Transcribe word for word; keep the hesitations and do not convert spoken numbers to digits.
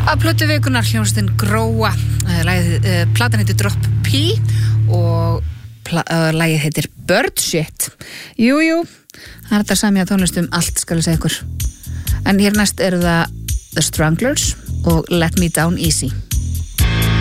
Að plötu vikunar hljómsveitin Gróa, lagið, uh, platan heitir Drop P og pla, uh, lagið heitir Bird Shit. Jú, jú, það er þetta samja tónlistum allt, skal ég segja ykkur. En hér næst eru það The Stranglers og Let Me Down Easy.